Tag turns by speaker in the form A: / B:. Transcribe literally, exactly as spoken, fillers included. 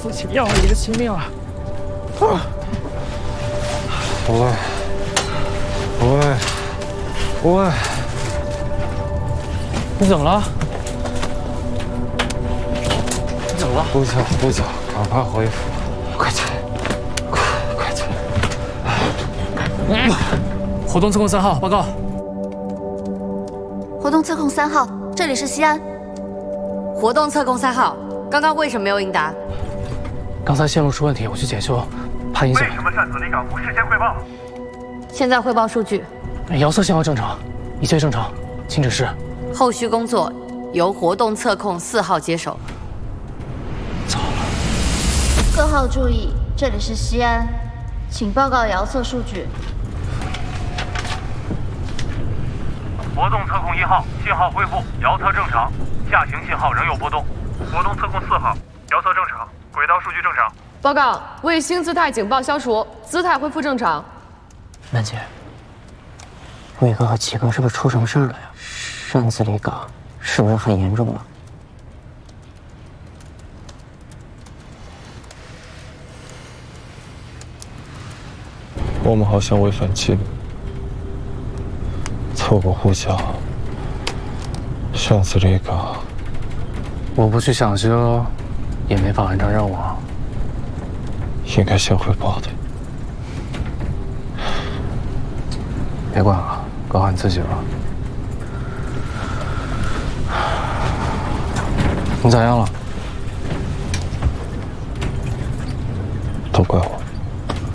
A: 父亲要了一个性命啊！啊！
B: 不会，不会，不会。
A: 你怎么了？你怎么了？
B: 不走，不走，赶快恢复！快去，快快去！
A: 活动测控三号报告。
C: 活动测控三号，这里是西安。
D: 活动测控三号，刚刚为什么没有应答？
A: 刚才线路出问题，我去检修，怕影响。
E: 为什么擅自离港不事先汇报？
D: 现在汇报数据。
A: 遥测信号正常，一切正常，请指示。
D: 后续工作由活动测控四号接手。
A: 糟了！
C: 各号注意，这里是西安，请报告遥测数据。
E: 活动测控一号信号恢复，遥测正常，下行信号仍有波动。活动测控四号遥测正常，轨道数据正常。
F: 报告，卫星姿态警报消除，姿态恢复正常。
G: 楠姐，魏哥和齐哥是不是出什么事儿了呀？擅自离港是不是很严重了？
B: 我们好像违反纪律，错过呼叫，擅自离港。
A: 我不去抢修，也没法完成任务。
B: 应该先汇报的。
A: 别管了，搞好你自己吧。你咋样了？
B: 都怪我。